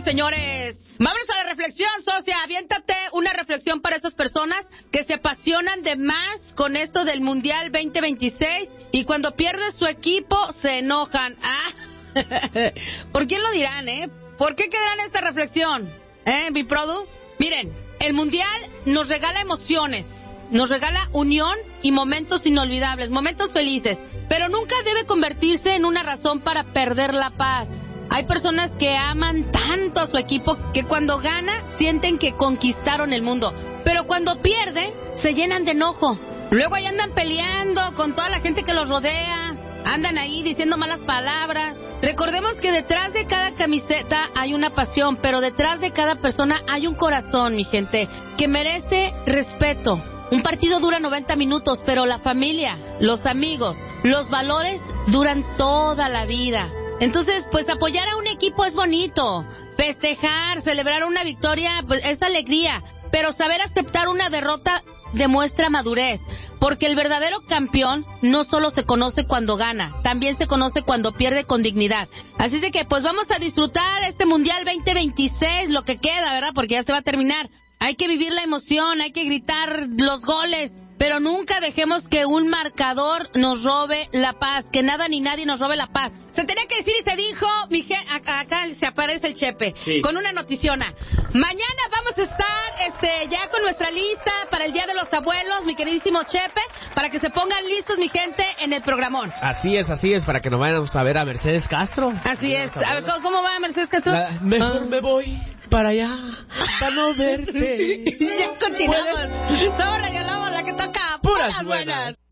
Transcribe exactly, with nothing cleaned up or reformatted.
señores. Vámonos a la reflexión, socia. Aviéntate una reflexión para esas personas que se apasionan de más con esto del Mundial veinte veintiséis y cuando pierde su equipo se enojan. Ah, ¿por quién lo dirán, eh? ¿Por qué quedarán esta reflexión? ¿Eh, mi produ? Miren, el Mundial nos regala emociones, nos regala unión y momentos inolvidables, momentos felices, pero nunca debe convertirse en una razón para perder la paz. Hay personas que aman tanto a su equipo que cuando gana sienten que conquistaron el mundo, pero cuando pierde se llenan de enojo. Luego ahí andan peleando con toda la gente que los rodea, andan ahí diciendo malas palabras. Recordemos que detrás de cada camiseta hay una pasión, pero detrás de cada persona hay un corazón, mi gente, que merece respeto. Un partido dura noventa minutos, pero la familia, los amigos, los valores duran toda la vida. Entonces, pues apoyar a un equipo es bonito, festejar, celebrar una victoria, pues es alegría, pero saber aceptar una derrota demuestra madurez, porque el verdadero campeón no solo se conoce cuando gana, también se conoce cuando pierde con dignidad. Así de que, pues vamos a disfrutar este Mundial veinte veintiséis, lo que queda, ¿verdad? Porque ya se va a terminar. Hay que vivir la emoción, hay que gritar los goles, pero nunca dejemos que un marcador nos robe la paz, que nada ni nadie nos robe la paz. Se tenía que decir y se dijo, mi gen- acá, acá se aparece el Chepe, sí, con una noticiona. Mañana vamos a estar este ya con nuestra lista para el Día de los Abuelos, mi queridísimo Chepe, para que se pongan listos, mi gente, en el programón. Así es, así es, para que nos vayamos a ver a Mercedes Castro. Así es. A ver, ¿cómo, cómo va Mercedes Castro? La, mejor ah. me voy para allá, para no verte. Ya continuamos. Somos Radio Lobo, la que toca puras buenas. buenas.